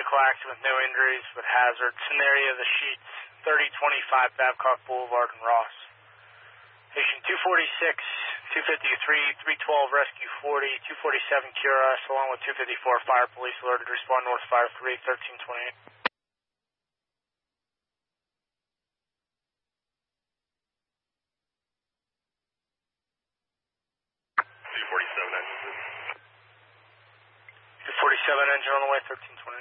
medical accident with no injuries with hazard. Scenario of the sheets, 3025 Babcock Boulevard in Ross. Patient 246, 253, 312 Rescue 40, 247 Curas, along with 254 Fire Police alerted to respond North Fire 3, 1328. 247 engine on the way, 1328.